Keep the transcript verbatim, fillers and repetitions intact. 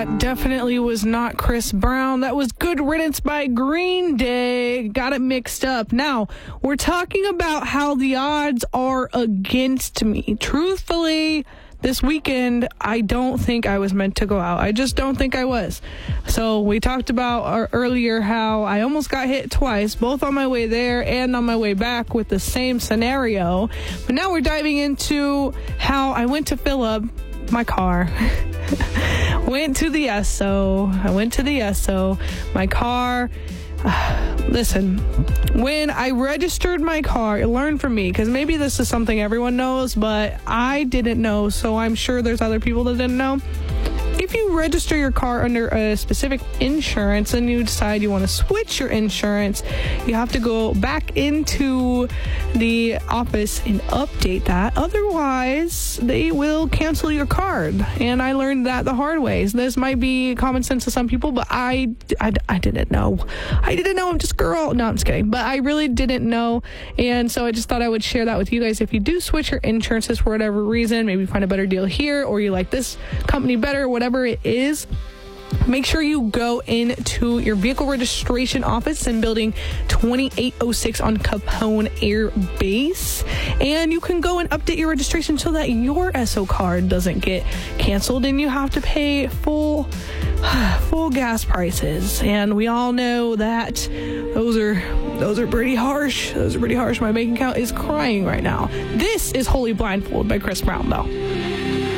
that definitely was not Chris Brown. That was Good Riddance by Green Day. Got it mixed up. Now, we're talking about how the odds are against me. Truthfully, this weekend, I don't think I was meant to go out. I just don't think I was. So we talked about uh, earlier how I almost got hit twice, both on my way there and on my way back with the same scenario. But now we're diving into how I went to fill up my car. Went to the Esso. I went to the Esso. My car... Listen, when I registered my car, learn from me, because maybe this is something everyone knows, but I didn't know, so I'm sure there's other people that didn't know. If you register your car under a specific insurance and you decide you want to switch your insurance, you have to go back into the office and update that. Otherwise, they will cancel your card. And I learned that the hard way. This might be common sense to some people, but I, I, I didn't know. I didn't know. I'm just a girl. No, I'm just kidding. But I really didn't know. And so I just thought I would share that with you guys. If you do switch your insurances for whatever reason, maybe find a better deal here, or you like this company better, whatever it is, make sure you go into your vehicle registration office in building twenty-eight oh six on Capone Air Base, and you can go and update your registration so that your Esso card doesn't get canceled and you have to pay full full gas prices. And we all know that those are those are pretty harsh. Those are pretty harsh. My bank account is crying right now. This is Wholly Blindfolded by Chris Brown, though.